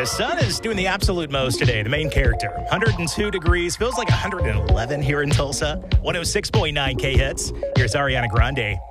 sun is doing the absolute most today. The main character, 102 degrees, feels like 111 here in Tulsa. 106.9 K-Hits. Here's Ariana Grande.